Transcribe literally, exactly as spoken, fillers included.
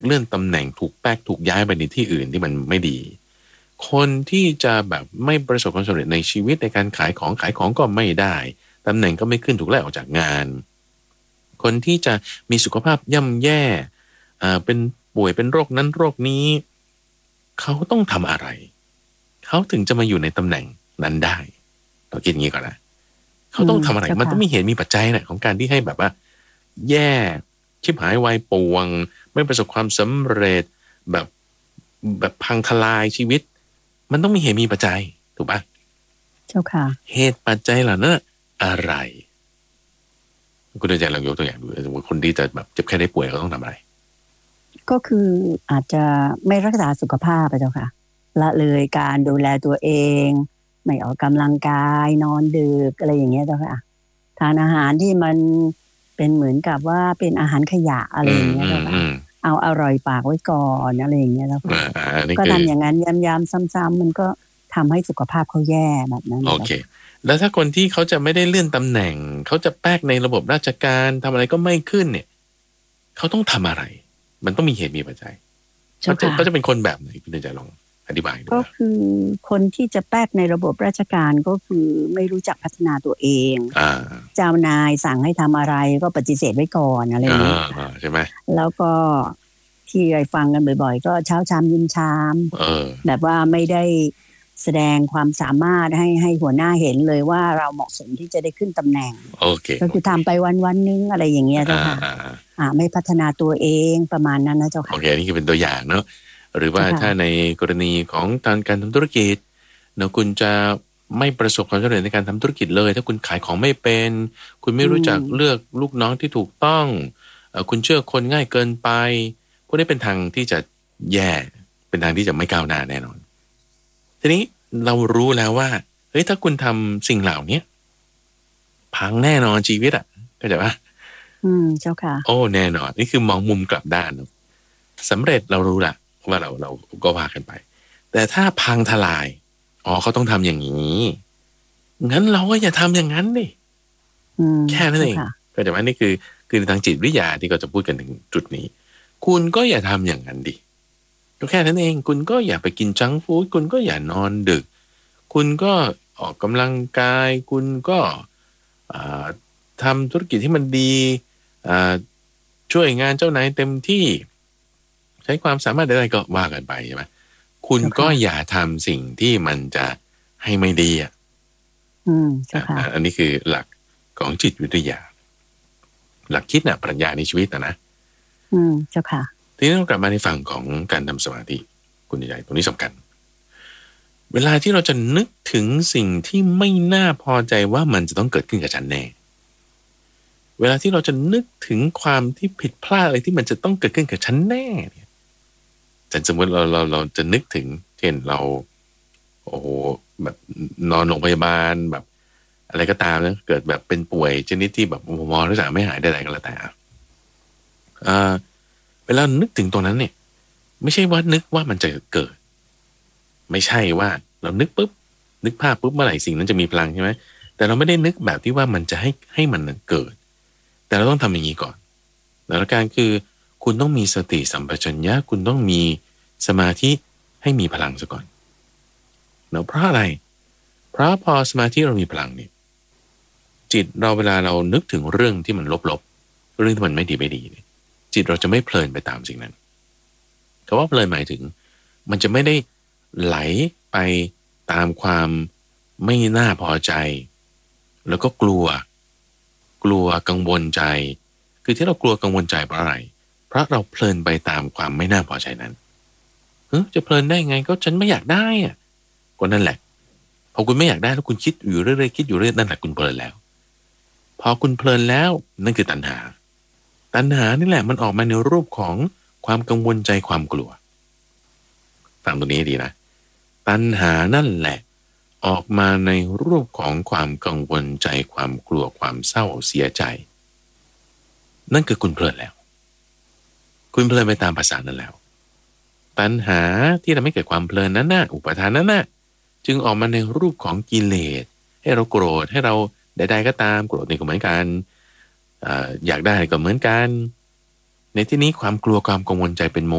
เลื่อนตำแหน่งถูกแป๊กถูกย้ายไปในที่อื่นที่มันไม่ดีคนที่จะแบบไม่ประสบความสำเร็จในชีวิตในการขายของขายของก็ไม่ได้ตำแหน่งก็ไม่ขึ้นถูกไล่ออกจากงานคนที่จะมีสุขภาพย่ำแย่อ่าเป็นป่วยเป็นโรคนั้นโรคนี้เขาต้องทำอะไรเขาถึงจะมาอยู่ในตำแหน่งนั้นได้เราคิดอย่างนี้ก่อนนะเขาต้องทำอะไรมันต้องมีเหตุมีปัจจัยนะของการที่ให้แบบว่าแย่ชิบหายวายป่วงไม่ประสบความสำเร็จแบบแบบพังทลายชีวิตมันต้องมีเหตุมีปัจจัยถูกปะเจ้าค่ะเหตุปัจจัยเหล่านั้นอะไรคุณอาจารย์ลองยกตัวอย่างดูสมมติคนที่จะแบบเจ็บแค่ได้ป่วยเขาต้องทำอะไรก็คืออาจจะไม่รักษาสุขภาพเจ้าค่ะละเลยการดูแลตัวเองไม่ออกกำลังกายนอนดึกอะไรอย่างเงี้ยเจ้าค่ะทานอาหารที่มันเป็นเหมือนกับว่าเป็นอาหารขยะอะไรอย่างเงี้ยเจ้าค่ะเอาอร่อยปากไว้ก่อนอะไรอย่างเงี้ยเจ้าค่ะก็ทำอย่างนั้นย้ำๆซ้ำๆมันก็ทำให้สุขภาพเขาแย่แบบนั้นโอเคแล้วถ้าคนที่เขาจะไม่ได้เลื่อนตำแหน่งเขาจะแป๊กในระบบราชการทำอะไรก็ไม่ขึ้นเนี่ยเขาต้องทำอะไรมันต้องมีเหตุมีปัจจัยเขาจะเขาจะเป็นคนแบบไหนคุณจะลองอธิบายดูก็คือคนที่จะแป๊กในระบบราชการก็คือไม่รู้จักพัฒนาตัวเองเจ้านายสั่งให้ทำอะไรก็ปฏิเสธไว้ก่อนอะไรอย่างนี้ใช่ไหมแล้วก็ที่เราฟังกันบ่อยๆก็เช้าชามยินชามแบบว่าไม่ได้แสดงความสามารถให้ให้หัวหน้าเห็นเลยว่าเราเหมาะสมที่จะได้ขึ้นตำแหน่งก็คือทำไปวันวันนึงอะไรอย่างเงี้ยเจ้าค่ะอ่าไม่พัฒนาตัวเองประมาณนั้นนะเจ้าค่ะโอเคนี่คือเป็นตัวอย่างเนาะหรือว่าถ้าในกรณีของการการทำธุรกิจเนาะคุณจะไม่ประสบความสำเร็จในการทำธุรกิจเลยถ้าคุณขายของไม่เป็นคุณไม่รู้จักเลือกลูกน้องที่ถูกต้องคุณเชื่อคนง่ายเกินไปพวกนี้เป็นทางที่จะแย่เป็นทางที่จะไม่ก้าวหน้าแน่นอนทีนี้เรารู้แล้วว่าเฮ้ยถ้าคุณทำสิ่งเหล่านี้พังแน่นอนชีวิตอ่ะเข้าใจปะอืมเจ้าค่ะโอ้แน่นอนนี่คือมองมุมกลับด้านสำเร็จเรารู้ละว่าเราเราก็ว่ากันไปแต่ถ้าพังทลายอ๋อเขาต้องทำอย่างนี้งั้นเราก็อย่าทำอย่างนั้นดิแค่นั้นเองก็แต่ว่านี่คือคือทางจิตวิทยาที่เขาจะพูดกันถึงจุดนี้คุณก็อย่าทำอย่างนั้นดิก็แค่นั้นเองคุณก็อย่าไปกินจังก์ฟู้ดคุณก็อย่านอนดึกคุณก็ออกกำลังกายคุณก็ทำธุรกิจที่มันดีช่วยงานเจ้านายเต็มที่ใช้ความสามารถใดๆก็ว่ากันไปใช่ไหมคุณก็อย่าทำสิ่งที่มันจะให้ไม่ดีอ่ะอืมใช่ค่ะอันนี้คือหลักของจิตวิทยาหลักคิดน่ะปรัชญาในชีวิตนะนะอืมเจ้าค่ะทีนี้ต้องกลับมาในฝั่งของการทำสมาธิคุณใหญ่ตรงนี้สำคัญเวลาที่เราจะนึกถึงสิ่งที่ไม่น่าพอใจว่ามันจะต้องเกิดขึ้นกับฉันแน่เวลาที่เราจะนึกถึงความที่ผิดพลาดอะไรที่มันจะต้องเกิดขึ้นกับฉันแน่เนี่ยแต่สมมติเราเราเราจะนึกถึงเช่นเราโอ้โหแบบนอนโรงพยาบาลแบบอะไรก็ตามนะเกิดแบบเป็นป่วยชนิดที่แบบหมอรักษาไม่หายได้ๆก็แล้วแต่อ่าเวลานึกถึงตรงนั้นเนี่ยไม่ใช่ว่านึกว่ามันจะเกิดไม่ใช่ว่าเรานึกปุ๊บนึกภาพปุ๊บเมื่อไหร่สิ่งนั้นจะมีพลังใช่ไหมแต่เราไม่ได้นึกแบบที่ว่ามันจะให้ให้มันเกิดแต่เราต้องทำอย่างนี้ก่อนหลักการคือคุณต้องมีสติสัมปชัญญะคุณต้องมีสมาธิให้มีพลังซะก่อนเนาะเพราะอะไรเพราะพอสมาธิเรามีพลังเนี่ยจิตเราเวลาเรานึกถึงเรื่องที่มันลบๆเรื่องที่มันไม่ดีไม่ดีเนี่ยจิตเราจะไม่เพลินไปตามสิ่งนั้นคำว่าเพลินหมายถึงมันจะไม่ได้ไหลไปตามความไม่น่าพอใจแล้วก็กลัวกลัวกังวลใจคือที่เรากลัวกังวลใจเพราะอะไรเพราะเราเพลินไปตามความไม่น่าพอใจนั้นเฮ้ยจะเพลินได้ไงก็ฉันไม่อยากได้อ่ะก็นั่นแหละพอคุณไม่อยากได้แล้วคุณคิดอยู่เรื่อยๆคิดอยู่เรื่อยนั่นแหละคุณเพลินแล้วพอคุณเพลินแล้วนั่นคือตัณหาตัณหานี่แหละมันออกมาในรูปของความกังวลใจความกลัวฟังตรงนี้ดีนะตัณหานั่นแหละออกมาในรูปของความกังวลใจความกลัวความเศร้าเสียใจนั่นคือคุณเพลินแล้วคุณเพลินไปตามภาษานั้นแล้วตัณหาที่ทำให้เกิดความเพลินนั้นน่ะอุปทานนั้นน่ะจึงออกมาในรูปของกิเลสให้เราโกรธให้เราใดๆก็ตามโกรธนี่ก็เหมือนกัน อ, อยากได้ก็เหมือนกันในที่นี้ความกลัวความกังวลใจเป็นโม